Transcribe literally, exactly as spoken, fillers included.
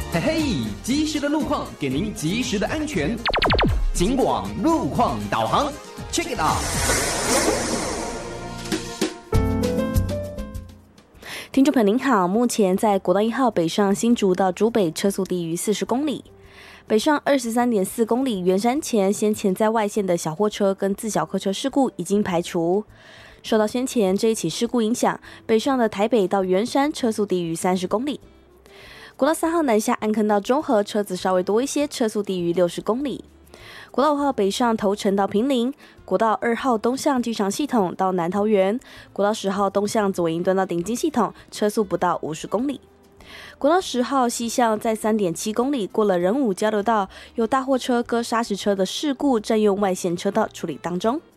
嘿嘿，及时的路况给您及时的安全。警广路况导航 ，check it out。 听众朋友您好，目前在国道一号北上新竹到竹北车速低于四十公里。北上二十三点四公里，圆山前先前在外线的小货车跟自小客车事故已经排除。受到先前这一起事故影响，北上的台北到圆山车速低于三十公里。国道三号南下安坑到中和车子稍微多一些，车速低于六十公里。国道五号北上头城到坪林，国道二号东向机场系统到南桃园，国道十号东向左营端到顶金系统，车速不到五十公里。国道十号西向在 三点七公里过了仁武交流道，有大货车割砂石车的事故占用外线车道处理当中。